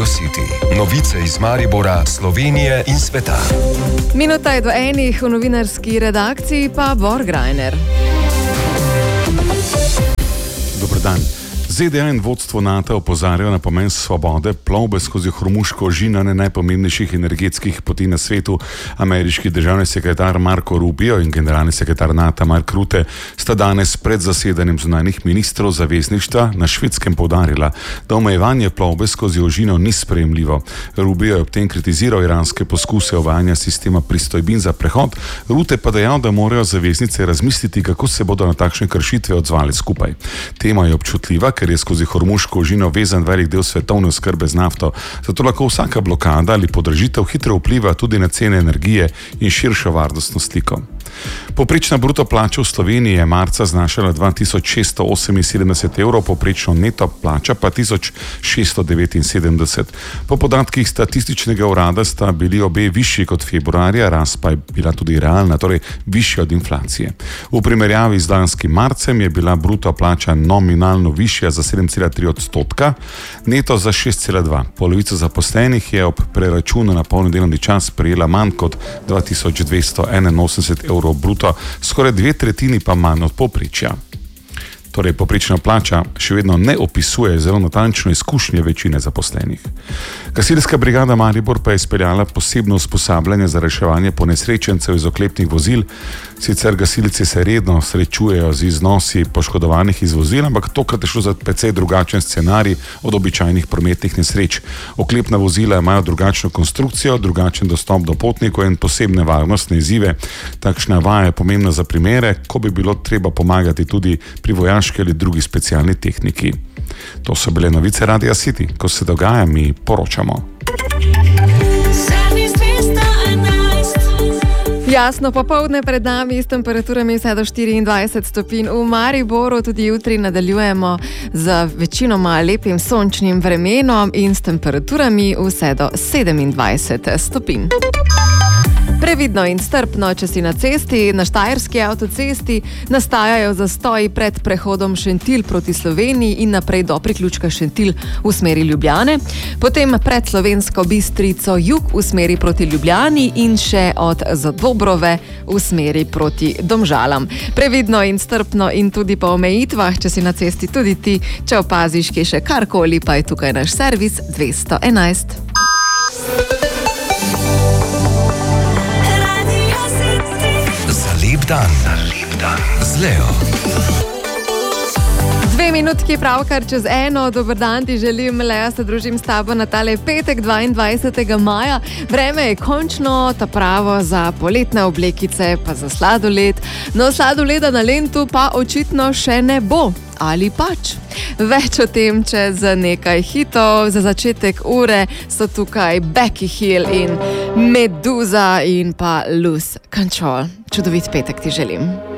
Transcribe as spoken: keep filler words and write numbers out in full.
Radio City. Novice iz Maribora, Slovenije in sveta. Minuta je do enih, v novinarski redakciji pa Bor Grajner. Dobar dan. Z D A in vodstvo NATO opozarjajo na pomen svobode plovbe skozi Hormuško ožinane najpomembnejših energetskih poti na svetu. Ameriški državni sekretar Marco Rubio in generalni sekretar NATO Mark Rutte sta danes pred zasedanjem zunanjih ministrov zavezništva na Švedskem poudarila, da omejevanje plovbe skozi ožino ni sprejemljivo. Rubio je ob tem kritiziral iranske poskuse uvajanja sistema pristojbin za prehod, Rutte pa dejal, da morajo zaveznice razmisliti, kako se bodo na takšne kršitve odzvali skupaj. Tema je občutljiva, ker je skozi Hormuško ožino vezan velik del svetovne oskrbe z nafto, zato lahko vsaka blokada ali podražitev hitro vpliva tudi na cene energije in širšo varnostno sliko. Povprečna bruto plača v Sloveniji je marca znašala dva tisoč šeststo oseminsedemdeset evrov, povprečno neto plača pa tisoč šeststo devetinsedemdeset. Po podatkih statističnega urada sta bili obe višji kot februarja, rast pa je bila tudi realna, torej višja od inflacije. V primerjavi z lanskim marcem je bila bruto plača nominalno višja za sedem cela tri odstotka, neto za šest cela dva. Polovica zaposlenih je ob preračunu na polni delovni čas prejela manj kot dva tisoč dvesto enainosemdeset evrov bruto, skoraj dve tretjini pa manj od povprečja. Torej, povprečna plača še vedno ne opisuje zelo natančno izkušnje večine zaposlenih. Gasilska brigada Maribor pa je izpeljala posebno usposabljanje za reševanje ponesrečencev iz oklepnih vozil. Sicer gasilci se redno srečujejo z iznosi poškodovanih iz vozil, ampak tokrat je šlo za precej drugačen scenarij od običajnih prometnih nesreč. Oklepna vozila imajo drugačno konstrukcijo, drugačen dostop do potnikov in posebne varnostne izzive. Takšna vaja je pomembna za primere, ko bi bilo treba pomagati tudi pri vojaški ali drugi specialni tehniki. To so bile novice Radia City. Ko se dogaja, mi poročamo. Jasno popoldne pred nami s temperaturami vse do štiriindvajset stopinj v Mariboru, tudi jutri nadaljujemo z večinoma lepim sončnim vremenom in s temperaturami vse do sedemindvajset stopinj. Previdno in strpno, če si na cesti, na štajerski avtocesti, nastajajo zastoji pred prehodom Šentilj proti Sloveniji in naprej do priključka Šentilj v smeri Ljubljane, potem pred Slovensko Bistrico jug v smeri proti Ljubljani in še od Zadobrove v smeri proti Domžalam. Previdno in strpno in tudi po omejitvah, če si na cesti tudi ti, če opaziš, kje še karkoli, pa je tukaj naš servis dvesto enajst. Lep dan, lep dan z Leo. Dve minutki pravkar čez eno, dober dan ti želim, Lea, se družim s tabo na tale petek dvaindvajsetega maja. Vreme je končno ta pravo za poletne oblekice, pa za sladoled. No, sladoleda na Lentu pa očitno še ne bo. Ali pač? Več o tem čez nekaj hitov. Za začetek ure so tukaj Becky Hill in Meduza in pa Lose Control. Čudovit petek ti želim.